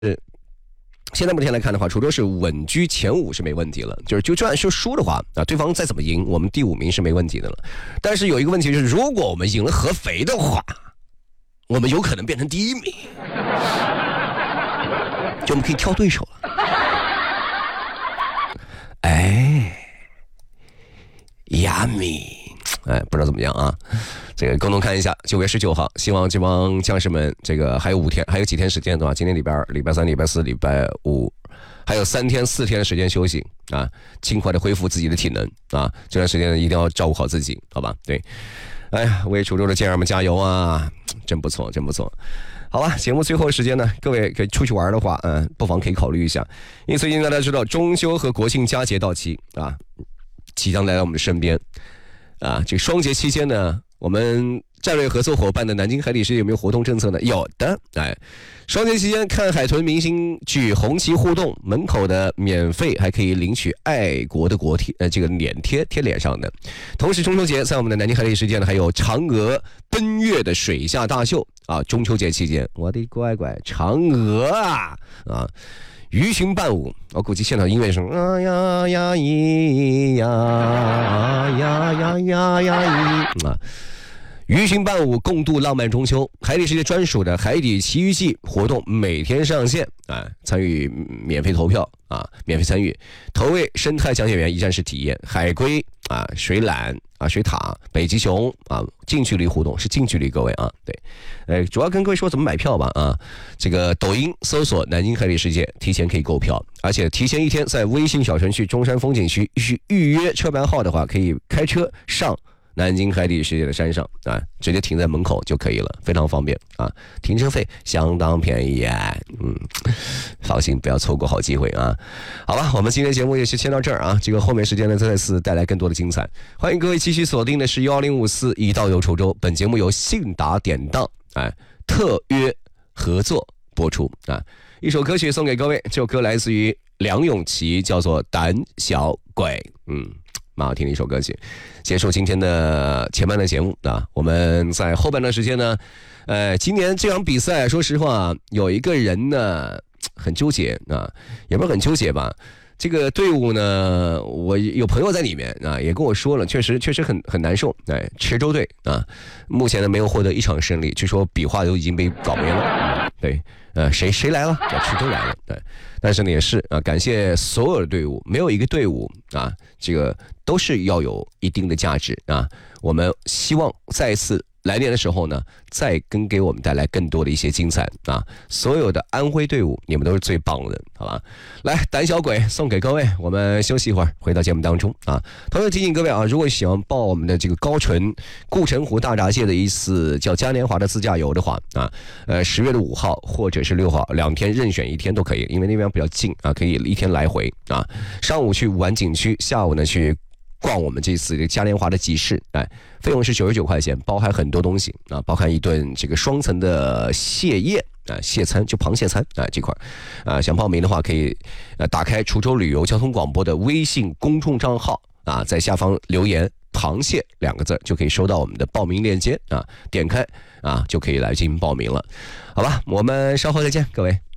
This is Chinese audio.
现在目前来看的话，滁州是稳居前5是没问题了，就算是输的话啊，对方再怎么赢，我们第5名是没问题的了。但是有一个问题就是，如果我们赢了合肥的话，我们有可能变成第1名，就我们可以挑对手了。哎，亚米，不知道怎么样啊？这个共同看一下，9月19号，希望这帮将士们，这个还有5天，还有几天时间对吧？今天礼拜2、礼拜3、礼拜4、礼拜5，还有3天4天的时间休息啊，尽快的恢复自己的体能啊！这段时间一定要照顾好自己，好吧？对，哎呀，为滁州的健儿们加油啊！真不错，真不错。好吧，节目最后的时间呢，各位可以出去玩的话，不妨可以考虑一下，因为最近大家知道中秋和国庆佳节到期啊，即将来到我们的身边啊。这个双节期间呢，我们战略合作伙伴的南京海底世界有没有活动政策呢？有的，双节期间看海豚明星举红旗互动，门口的免费还可以领取爱国的国贴，这个脸贴脸上的。同时中秋节在我们的南京海底世界呢，还有嫦娥奔月的水下大秀啊！中秋节期间，我的乖乖，嫦娥啊！鱼群伴舞，我估计现场音乐声啊呀呀咿呀呀呀呀呀咿啊！鱼群伴舞，共度浪漫中秋。海底世界专属的海底奇遇记活动每天上线参与免费投票免费参与。投喂生态讲解员一站式体验，海龟水獭水獭、北极熊近距离互动，是近距离各位对，主要跟各位说怎么买票吧这个抖音搜索南京海底世界，提前可以购票，而且提前1天在微信小程序中山风景区预约车班号的话，可以开车上南京海底世界的山上直接停在门口就可以了，非常方便停车费相当便宜放心不要错过好机会好吧，我们今天节目也是先到这儿这个后面时间呢再次带来更多的精彩，欢迎各位继续锁定的是1054一道游滁州，本节目由信达典当特约合作播出一首歌曲送给各位，这首歌来自于梁咏琪，叫做胆小鬼蛮好听的一首歌曲。结束今天的前半段节目我们在后半段时间呢今年这场比赛说实话有一个人呢很纠结也不是很纠结吧，这个队伍呢我有朋友在里面也跟我说了，确实很难受池州队目前呢没有获得1场胜利，据说比划都已经被搞没了对谁来了？池州来了对，但是呢也是感谢所有的队伍，没有一个队伍这个都是要有一定的价值我们希望再次来年的时候呢，再给我们带来更多的一些精彩所有的安徽队伍，你们都是最棒的，好吧？来，胆小鬼送给各位，我们休息一会儿，回到节目当中同时提醒各位如果喜欢报我们的这个高淳顾城湖大闸蟹的一次叫嘉年华的自驾游的话10月5号或者是6号2天任选1天都可以，因为那边比较近可以1天来回上午去玩景区，下午呢去逛我们这次的嘉年华的集市费用是99块钱，包含很多东西包含一顿这个双层的蟹宴蟹餐，就螃蟹餐这块想报名的话可以打开滁州旅游交通广播的微信公众账号在下方留言螃蟹2个字就可以收到我们的报名链接点开就可以来进行报名了，好吧，我们稍后再见各位。